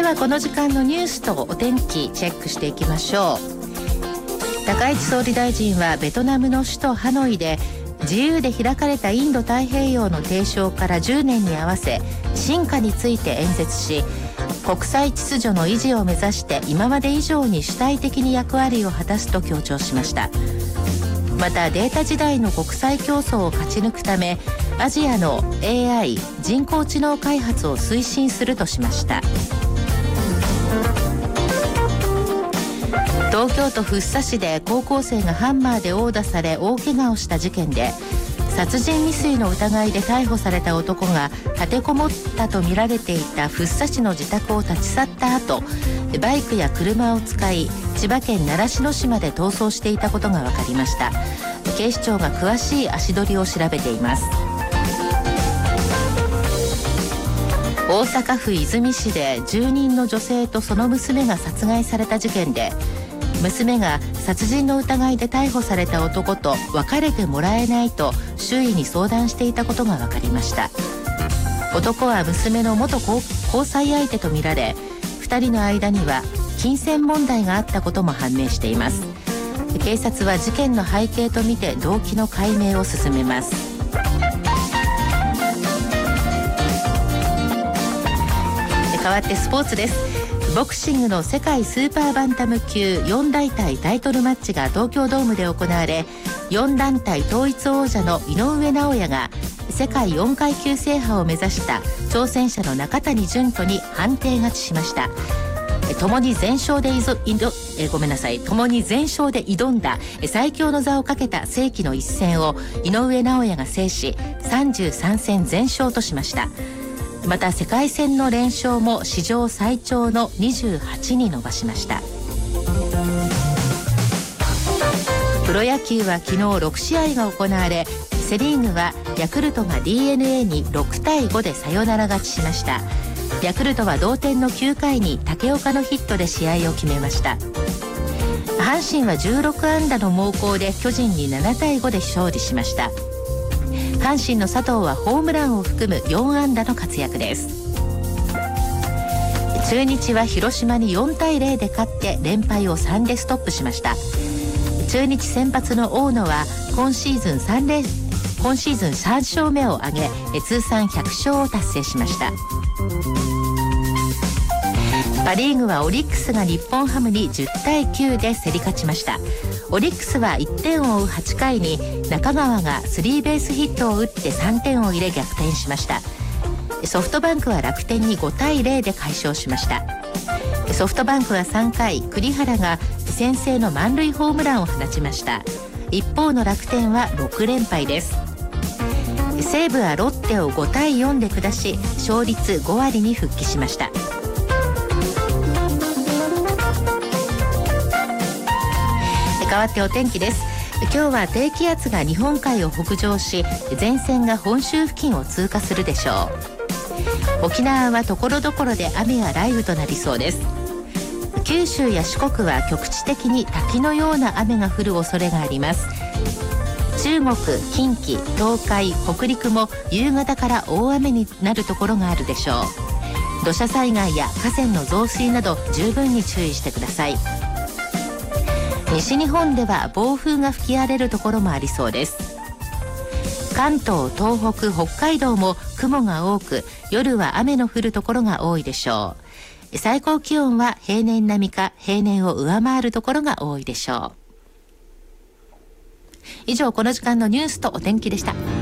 はこの時間のニュースとお天気チェックしていきましょう。高市総理大臣はベトナムの首都ハノイで自由で開かれたインド太平洋の提唱から10年に合わせ深化について演説し、国際秩序の維持を目指して今まで以上に主体的に役割を果たすと強調しました。またデータ時代の国際競争を勝ち抜くためアジアの AI 人工知能開発を推進するとしました。東京都福生市で高校生がハンマーで殴打され大怪我をした事件で、殺人未遂の疑いで逮捕された男が立てこもったとみられていた福生市の自宅を立ち去った後、バイクや車を使い千葉県習志野市まで逃走していたことが分かりました。警視庁が詳しい足取りを調べています。大阪府和泉市で住人の女性とその娘が殺害された事件で、娘が殺人の疑いで逮捕された男と別れてもらえないと周囲に相談していたことが分かりました。男は娘の元交際相手とみられ、2人の間には金銭問題があったことも判明しています。警察は事件の背景とみて動機の解明を進めます。変わってスポーツです。ボクシングの世界スーパーバンタム級4団体タイトルマッチが東京ドームで行われ、4団体統一王者の井上尚弥が世界4階級制覇を目指した挑戦者の中谷潤人に判定勝ちしました。共に全勝で挑んだ最強の座をかけた世紀の一戦を井上尚弥が制し、33戦全勝としました。また世界戦の連勝も史上最長の28に伸ばしました。プロ野球は昨日6試合が行われ、セリーグはヤクルトが DNA に6対5でサヨナラ勝ちしました。ヤクルトは同点の9回に武岡のヒットで試合を決めました。阪神は16安打の猛攻で巨人に7対5で勝利しました。阪神の佐藤はホームランを含む4安打の活躍です。中日は広島に4対0で勝って連敗を3でストップしました。中日先発の大野は今シーズン3勝目を挙げ通算100勝を達成しました。パ・リーグはオリックスが日本ハムに10対9で競り勝ちました。オリックスは1点を追う8回に中川がスリーベースヒットを打って3点を入れ逆転しました。ソフトバンクは楽天に5対0で快勝しました。ソフトバンクは3回栗原が先制の満塁ホームランを放ちました。一方の楽天は6連敗です。西武はロッテを5対4で下し勝率5割に復帰しました。変わってお天気です。今日は低気圧が日本海を北上し、前線が本州付近を通過するでしょう。沖縄は所々で雨や雷雨となりそうです。九州や四国は局地的に滝のような雨が降る恐れがあります。中国、近畿、東海、北陸も夕方から大雨になるところがあるでしょう。土砂災害や河川の増水など十分に注意してください。西日本では暴風が吹き荒れるところもありそうです。関東、東北、北海道も雲が多く夜は雨の降るところが多いでしょう。最高気温は平年並みか平年を上回るところが多いでしょう。以上、この時間のニュースとお天気でした。